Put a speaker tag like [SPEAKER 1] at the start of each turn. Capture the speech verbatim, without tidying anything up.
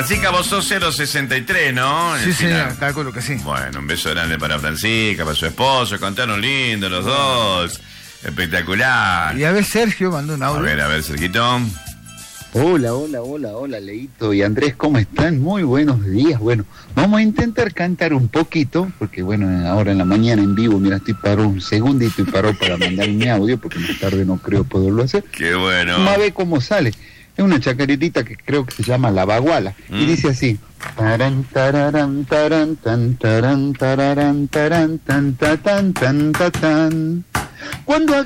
[SPEAKER 1] Francisca, vos sos cero sesenta y tres, ¿no? En
[SPEAKER 2] Sí,
[SPEAKER 1] el
[SPEAKER 2] sí,
[SPEAKER 1] final.
[SPEAKER 2] calculo que sí.
[SPEAKER 1] Bueno, un beso grande para Francisca, para su esposo. Contaron lindo los dos. Espectacular.
[SPEAKER 2] Y a ver, Sergio mandó un
[SPEAKER 1] A
[SPEAKER 2] audio.
[SPEAKER 1] ver, a ver, Sergito.
[SPEAKER 3] Hola, hola, hola, hola, Leito y Andrés, ¿cómo están? Muy buenos días. Bueno, vamos a intentar cantar un poquito, porque bueno, ahora en la mañana en vivo, mira, estoy parado un segundito y paro para mandar mi audio, porque más tarde no creo poderlo hacer.
[SPEAKER 1] Qué bueno.
[SPEAKER 3] Vamos a ver cómo sale. Es una chacaretita que creo que se llama La Baguala,
[SPEAKER 1] Mm.
[SPEAKER 3] y dice así. Taran, tararán, taran, tan, taran, tararán, taran, tan, ta, tan, tan, ta, tan. Cuando